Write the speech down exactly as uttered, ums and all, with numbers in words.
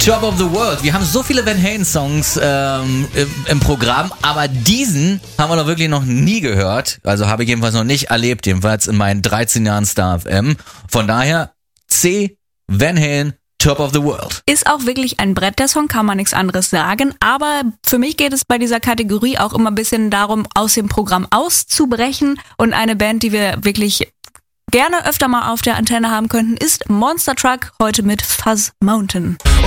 Top of the World. Wir haben so viele Van Halen-Songs ähm, im, im Programm, aber diesen haben wir doch wirklich noch nie gehört. Also habe ich jedenfalls noch nicht erlebt, jedenfalls in meinen dreizehn Jahren Star F M. Von daher C, Van Halen, Top of the World. Ist auch wirklich ein Brett, der Song, kann man nichts anderes sagen. Aber für mich geht es bei dieser Kategorie auch immer ein bisschen darum, aus dem Programm auszubrechen. Und eine Band, die wir wirklich gerne öfter mal auf der Antenne haben könnten, ist Monster Truck, heute mit Fuzz Mountain.